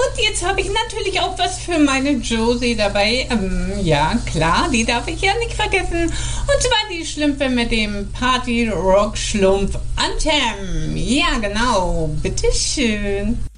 Und jetzt habe ich natürlich auch was für meine Josie dabei. Ja, klar, die darf ich ja nicht vergessen. Und zwar die Schlümpfe mit dem Party Rock Schlumpf Anthem. Ja, genau. Bitteschön.